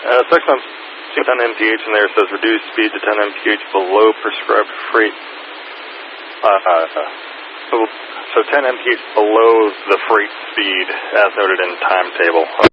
Section 10 mph in there says reduce speed to 10 mph below prescribed freight. So 10 mph below the freight speed as noted in timetable.